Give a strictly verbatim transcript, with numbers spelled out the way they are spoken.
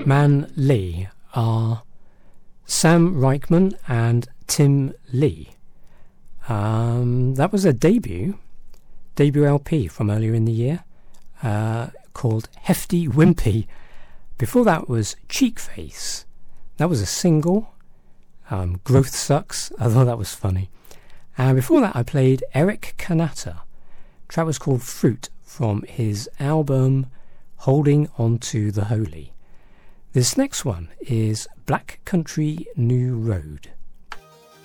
Man Lee are Sam Reichman and Tim Lee. Um, that was a debut, debut L P from earlier in the year, uh, called Hefty Wimpy. Before that was Cheek Face. That was a single. Um, Growth Sucks. I thought that was funny. And before that I played Eric Kanata. The track was called Fruit from his album Holding Onto the Holy. This next one is Black Country New Road.